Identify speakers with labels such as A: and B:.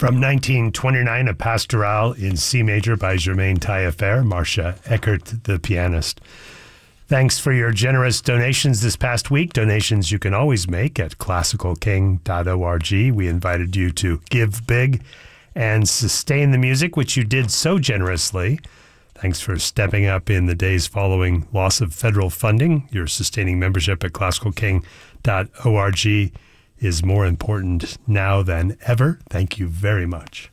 A: From 1929, a pastorale in C major by Germaine Taillefer, Marcia Eckert, the pianist. Thanks for your generous donations this past week. Donations you can always make at classicalking.org. We invited you to give big and sustain the music, which you did so generously. Thanks for stepping up in the days following loss of federal funding. Your sustaining membership at classicalking.org is more important now than ever. Thank you very much.